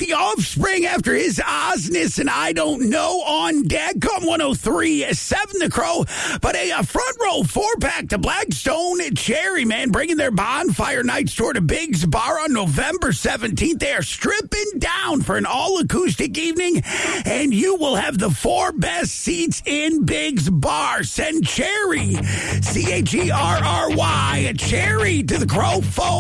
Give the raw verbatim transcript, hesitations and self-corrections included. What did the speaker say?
The Offspring after his Osness and I Don't Know on deck on one oh three point seven The Crow. But a, a front row four-pack to Blackstone Cherry, man, bringing their Bonfire Nights tour to Biggs Bar on November seventeenth. They are stripping down for an all-acoustic evening, and you will have the four best seats in Biggs Bar. Send Cherry, C H E R R Y, Cherry to the Crow phone.